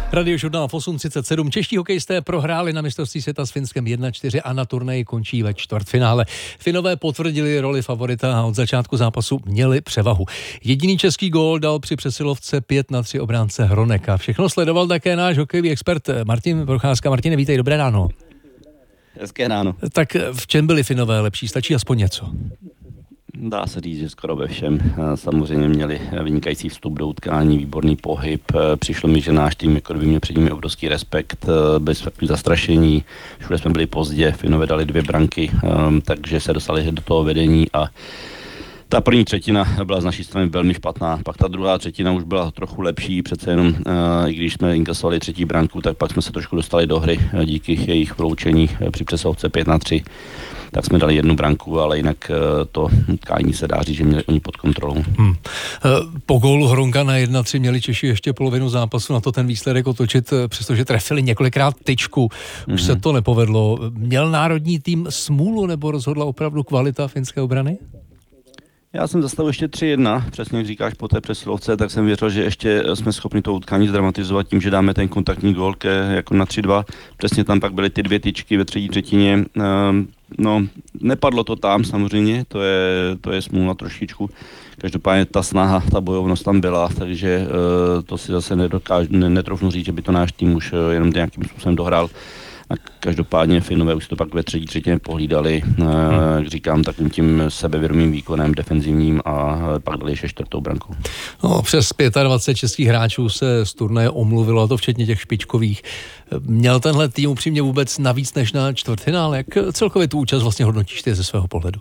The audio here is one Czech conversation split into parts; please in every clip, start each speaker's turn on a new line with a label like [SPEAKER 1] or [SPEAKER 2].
[SPEAKER 1] Radiožurnál v 8:37. Čeští hokejisté prohráli na mistrovství světa s Finskem 1-4 a na turnaji končí ve čtvrtfinále. Finové potvrdili roli favorita a od začátku zápasu měli převahu. Jediný český gól dal při přesilovce 5-3 obránce Hroneka. Všechno sledoval také náš hokejový expert Martin Procházka. Martine, vítej, dobré ráno.
[SPEAKER 2] Hezké ráno.
[SPEAKER 1] Tak v čem byli Finové lepší? Stačí aspoň něco?
[SPEAKER 2] Dá se říct, že skoro ve všem. Samozřejmě měli vynikající vstup do utkání, výborný pohyb. Přišlo mi, že náš tým jako by měl před nimi obrovský respekt, bez zastrašení. Všude jsme byli pozdě, Finové dali 2 branky, takže se dostali do toho vedení a ta první třetina byla z naší strany velmi špatná, pak ta druhá třetina už byla trochu lepší, přece jenom, i když jsme inkasovali 3. branku, tak pak jsme se trošku dostali do hry díky jejich vyloučení při přesilovce 5-3. Tak jsme dali 1 branku, ale jinak to utkání se dá říct, že měli oni pod kontrolou.
[SPEAKER 1] Po gólu Hronka na 1-3 měli Češi ještě polovinu zápasu na to ten výsledek otočit, přestože trefili několikrát tyčku. Už se to nepovedlo. Měl národní tým smůlu nebo rozhodla opravdu kvalita finské obrany?
[SPEAKER 2] Já jsem zastavil ještě 3-1, přesně jak říkáš, po té přesilovce, tak jsem věřil, že ještě jsme schopni to utkání zdramatizovat tím, že dáme ten kontaktní gól jako na 3-2. Přesně tam pak byly ty 2 tyčky ve třetí třetině. No, nepadlo to tam samozřejmě, to je smůla trošičku. Každopádně ta snaha, ta bojovnost tam byla, takže to si zase netroufnu říct, že by to náš tým už jenom nějakým způsobem dohrál. A každopádně Finové už to pak ve třetí třetině pohlídali, jak říkám, takým tím sebevědomým výkonem defenzivním a pak dali ještě 4. branku.
[SPEAKER 1] No, přes 25 českých hráčů se z turnaje omluvilo, a to včetně těch špičkových. Měl tenhle tým upřímně vůbec navíc než na čtvrtfinále? Jak celkově tu účast vlastně hodnotíš ty ze svého pohledu?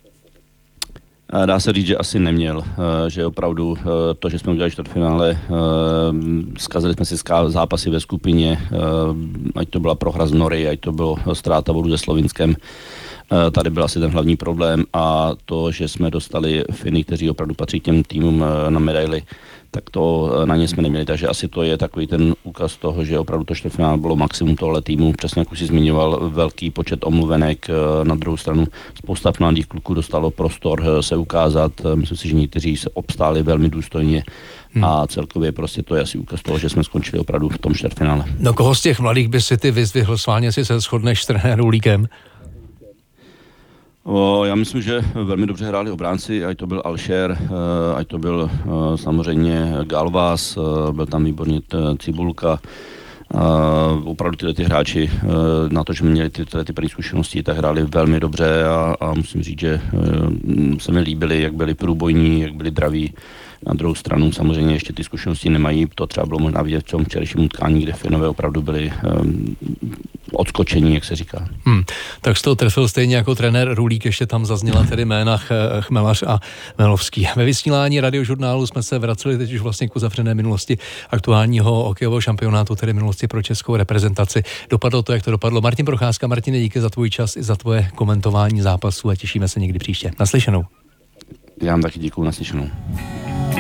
[SPEAKER 2] Dá se říct, že asi neměl, že opravdu to, že jsme udělali čtvrtfinále, zkazili jsme si zápasy ve skupině, ať to byla prohra z Nory, ať to bylo ztráta bodu se Slovinskem. Tady byl asi ten hlavní problém a to, že jsme dostali Finy, kteří opravdu patří k těm týmům na medaily, tak to na ně jsme neměli, takže asi to je takový ten úkaz toho, že opravdu to čtvrtfinále bylo maximum tohle týmu. Přesně jak už si zmiňoval, velký počet omluvenek, na druhou stranu spousta mladých kluků dostalo prostor se ukázat. Myslím si, že někteří se obstáli velmi důstojně a celkově prostě to je asi úkaz toho, že jsme skončili opravdu v tom čtvrtfinále. No
[SPEAKER 1] koho z těch mladých by si ty vyzdvihl, sválně si se shodneš s trenérem Rulíkem?
[SPEAKER 2] Já myslím, že velmi dobře hráli obránci, ať to byl Alšer, ať to byl samozřejmě Galvas, byl tam výborně Cibulka. Opravdu ty hráči na to, že měli ty první zkušenosti, tak hráli velmi dobře a musím říct, že se mi líbili, jak byli průbojní, jak byli draví. Na druhou stranu samozřejmě ještě ty zkušenosti nemají, to třeba bylo možná vidět v tom včerejším utkání, kde Finové opravdu byli odskočení, jak se říká.
[SPEAKER 1] Tak jsi to trefil stejně jako trenér Rulík, ještě tam zazněla tedy jména Chmelař a Melovský. Ve vysílání Radiožurnálu jsme se vraceli teď už vlastně k uzavřené minulosti aktuálního hokejového šampionátu, tedy minulosti pro českou reprezentaci. Dopadlo to, jak to dopadlo. Martin Procházka, Martine, díky za tvůj čas i za tvoje komentování zápasu a těšíme se někdy příště. Naslyšenou.
[SPEAKER 2] Já vám taky děkuju, naslyšenou.